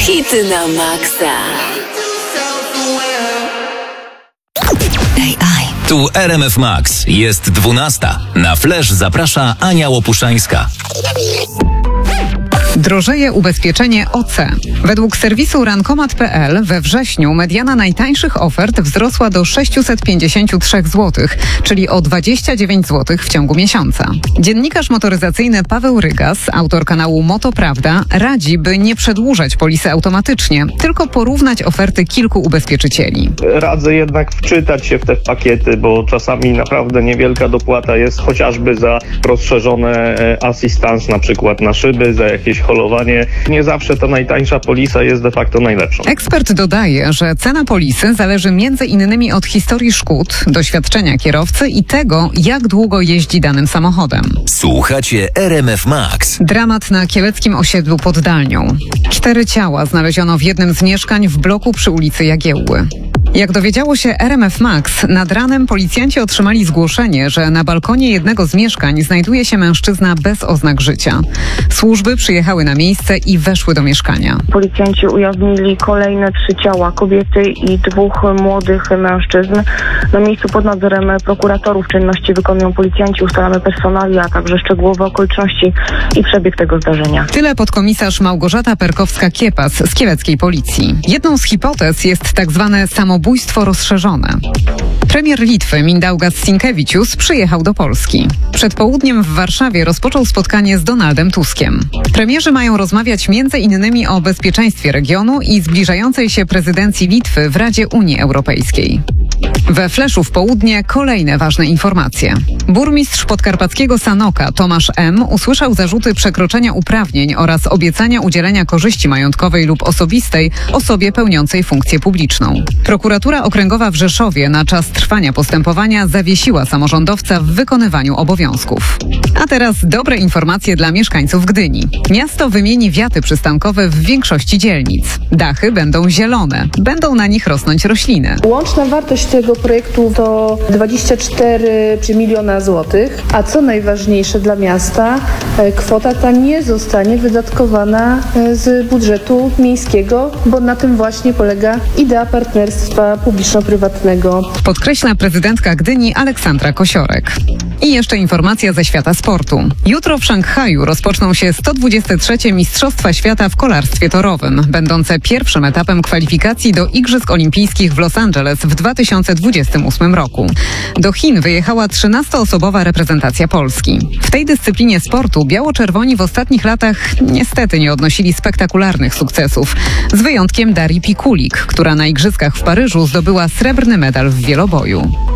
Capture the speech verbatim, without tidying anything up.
Hity na maksa. A I. Tu R M F Max. Jest dwunasta. Na Flash zaprasza Ania Łopuszańska. Drożeje ubezpieczenie O C. Według serwisu rankomat kropka p l we wrześniu mediana najtańszych ofert wzrosła do sześćset pięćdziesiąt trzy złotych, czyli o dwadzieścia dziewięć złotych w ciągu miesiąca. Dziennikarz motoryzacyjny Paweł Rygas, autor kanału Moto Prawda, radzi, by nie przedłużać polisy automatycznie, tylko porównać oferty kilku ubezpieczycieli. Radzę jednak wczytać się w te pakiety, bo czasami naprawdę niewielka dopłata jest chociażby za rozszerzone asystans, na przykład na szyby, za jakieś holowanie. Nie zawsze ta najtańsza polisa jest de facto najlepszą. Ekspert dodaje, że cena polisy zależy między innymi od historii szkód, doświadczenia kierowcy i tego, jak długo jeździ danym samochodem. Słuchacie R M F Max. Dramat na kieleckim osiedlu pod Dalnią. Cztery ciała znaleziono w jednym z mieszkań w bloku przy ulicy Jagiełły. Jak dowiedziało się R M F Max, nad ranem policjanci otrzymali zgłoszenie, że na balkonie jednego z mieszkań znajduje się mężczyzna bez oznak życia. Służby przyjechały na miejsce i weszły do mieszkania. Policjanci ujawnili kolejne trzy ciała, kobiety i dwóch młodych mężczyzn. Na miejscu pod nadzorem prokuratorów czynności wykonują policjanci, ustalamy personalia, a także szczegółowe okoliczności i przebieg tego zdarzenia. Tyle podkomisarz Małgorzata Perkowska-Kiepas z kieleckiej policji. Jedną z hipotez jest tak zwane samobójstwo rozszerzone. Premier Litwy Mindaugas Sinkevicius przyjechał do Polski. Przed południem w Warszawie rozpoczął spotkanie z Donaldem Tuskiem. Premierzy mają rozmawiać między innymi o bezpieczeństwie regionu i zbliżającej się prezydencji Litwy w Radzie Unii Europejskiej. We Fleszu w południe kolejne ważne informacje. Burmistrz podkarpackiego Sanoka Tomasz M. usłyszał zarzuty przekroczenia uprawnień oraz obiecania udzielenia korzyści majątkowej lub osobistej osobie pełniącej funkcję publiczną. Prokuratura Okręgowa w Rzeszowie na czas trwania postępowania zawiesiła samorządowca w wykonywaniu obowiązków. A teraz dobre informacje dla mieszkańców Gdyni. Miasto wymieni wiaty przystankowe w większości dzielnic. Dachy będą zielone. Będą na nich rosnąć rośliny. Łączna wartość tego projektu to dwadzieścia cztery miliona złotych, a co najważniejsze dla miasta, kwota ta nie zostanie wydatkowana z budżetu miejskiego, bo na tym właśnie polega idea partnerstwa publiczno-prywatnego. Podkreśla prezydentka Gdyni Aleksandra Kosiorek. I jeszcze informacja ze świata sportu. Jutro w Szanghaju rozpoczną się sto dwudzieste trzecie Mistrzostwa Świata w kolarstwie torowym, będące pierwszym etapem kwalifikacji do Igrzysk Olimpijskich w Los Angeles w dwa tysiące dwudziestym ósmym roku. Do Chin wyjechała trzynastoosobowa reprezentacja Polski. W tej dyscyplinie sportu biało-czerwoni w ostatnich latach niestety nie odnosili spektakularnych sukcesów, z wyjątkiem Darii Pikulik, która na Igrzyskach w Paryżu zdobyła srebrny medal w wieloboju.